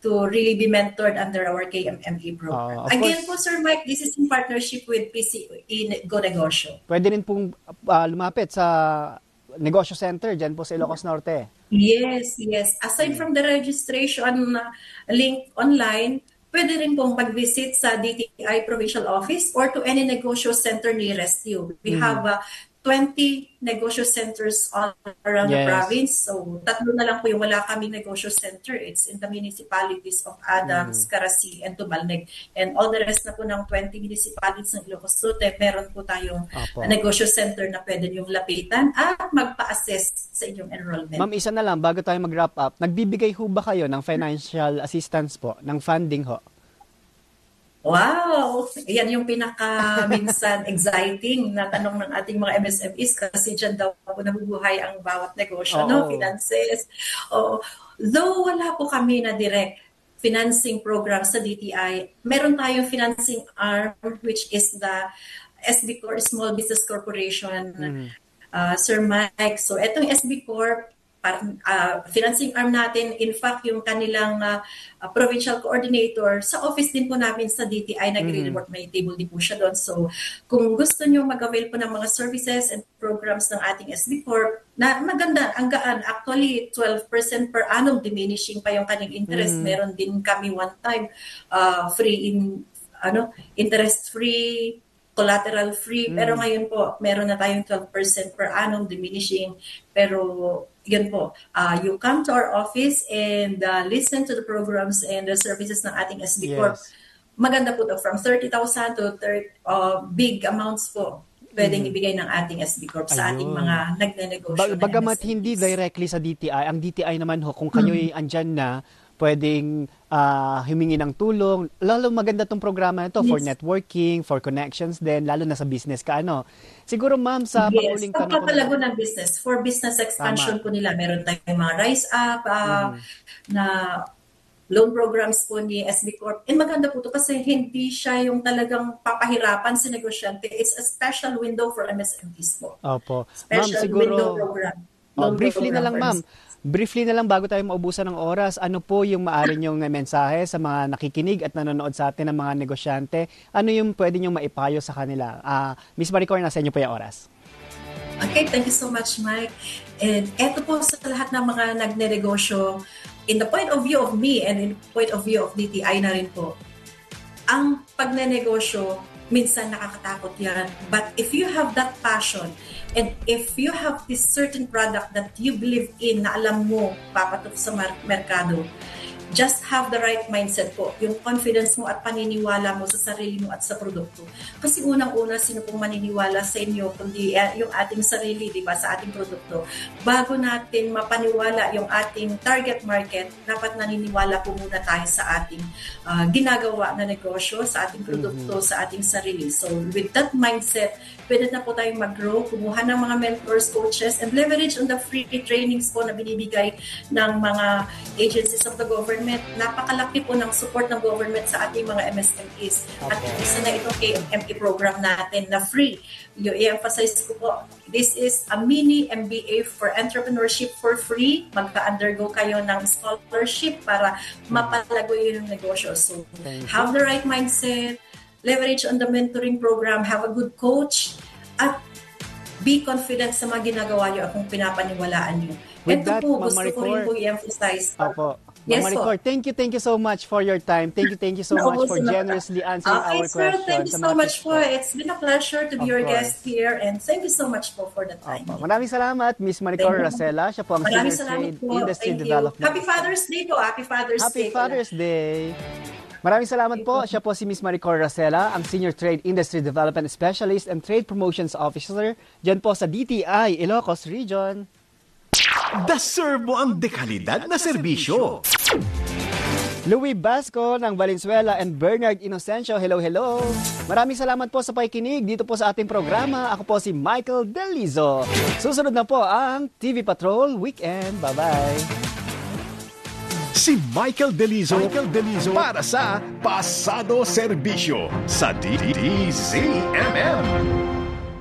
to really be mentored under our KMME program. Again po, Sir Mike, this is in partnership with PCE Go Negosyo. Pwede rin pong lumapit sa Negosyo Center dyan po sa Ilocos Norte. Yes. Aside from the registration link online, pwede rin pong mag-visit sa DTI Provincial Office or to any negosyo center nearest you. We have 20 negosyo centers all around the province. So, 3 na lang po yung wala kaming negosyo center. It's in the municipalities of Adams, Carasi, and Tubalneg. And all the rest na po ng 20 municipalities ng Ilocos Norte, meron po tayong negosyo center na pwede yung lapitan at magpa-assess sa inyong enrollment. Ma'am, isa na lang, bago tayo mag-wrap up, nagbibigay ho ba kayo ng financial assistance po, ng funding ho? Wow! Yan yung pinaka-minsan exciting na tanong ng ating mga MSMEs kasi dyan daw po nabubuhay ang bawat negosyo, finances. Though wala po kami na direct financing program sa DTI, meron tayong financing arm which is the SB Corp, Small Business Corporation, Sir Mike. So, etong SB Corp, financing arm natin, in fact, yung kanilang provincial coordinator, sa office din po namin sa DTI, nag-report, may table din po siya doon. So, kung gusto nyo mag-avail po ng mga services and programs ng ating SB Corp, na maganda, ang gaan, actually 12% per annum, diminishing pa yung kanyang interest. Meron din kami one time, interest-free, collateral-free, pero ngayon po, meron na tayong 12% per annum, diminishing, pero yun po, you come to our office and listen to the programs and the services ng ating SB Corp. Maganda po to, from 30,000 to big amounts po pwedeng ibigay ng ating SB Corp sa ating mga nagne-negosyo. Bagamat hindi directly sa DTI, ang DTI naman ho, kung kayo'y andyan na, pwedeng humingi ng tulong. Lalo maganda tong programa na ito for networking, for connections din, lalo na sa business ka. Siguro ma'am, sa panguling tanong ko. Papalago ng business. For business expansion po nila, meron tayong mga Rise Up na loan programs po ni SB Corp. And maganda po ito kasi hindi siya yung talagang papahirapan si negosyante. It's a special window for MSMEs po. Opo. Special ma'am, siguro, window program. Briefly na lang ma'am. Briefly na lang bago tayo maubusan ng oras, ano po yung maaari niyong mensahe sa mga nakikinig at nanonood sa atin ng mga negosyante? Ano yung pwede niyong maipayo sa kanila? Miss Maricor, nasa inyo po yung oras. Okay, thank you so much, Mike. And eto po sa lahat ng mga nagne-negosyo, in the point of view of me and in the point of view of DTI na rin po, ang pagne-negosyo, minsan nakakatakot yan. But if you have that passion, and if you have this certain product that you believe in, na alam mo, papatok sa merkado, just have the right mindset po. Yung confidence mo at paniniwala mo sa sarili mo at sa produkto. Kasi unang-una, sino pong maniniwala sa inyo, kundi yung ating sarili, di ba, sa ating produkto. Bago natin mapaniwala yung ating target market, dapat naniniwala po muna tayo sa ating ginagawa na negosyo, sa ating produkto, sa ating sarili. So, with that mindset, pwede na po tayong mag-grow, kumuha ng mga mentors, coaches, and leverage on the free trainings po na binibigay ng mga agencies of the government. Napakalaki po ng support ng government sa ating mga MSMEs. At isa na itong KMME program natin na free. I-emphasize ko po, this is a mini MBA for entrepreneurship for free. Magpa-undergo kayo ng scholarship para mapalago yung negosyo. So, have the right mindset, leverage on the mentoring program, have a good coach, at be confident sa mga ginagawa nyo at kung pinapaniwalaan nyo. Ito po, gusto ko rin po i-emphasize. Yes, Maricor, thank you so much for your time. Thank you so much for generously answering our questions. Thank you so much po. It's been a pleasure to be your guest here, and thank you so much po for the time. Maraming salamat, Miss Maricor Racela. Siya po ang Senior Trade Industry Development. Happy Father's Day po. Happy Father's Day. Maraming salamat po. Siya po si Miss Maricor Racela, ang Senior Trade Industry Development Specialist and Trade Promotions Officer dyan po sa DTI Ilocos Region. Deserve mo ang dekalidad na serbisyo. Louie Basco ng Valenzuela and Bernard Inocencio, hello. Maraming salamat po sa pakikinig dito po sa ating programa. Ako po si Michael Delizo. Susunod na po ang TV Patrol Weekend. Bye-bye. Si Michael Delizo para sa Pasado Serbisyo sa DZMM.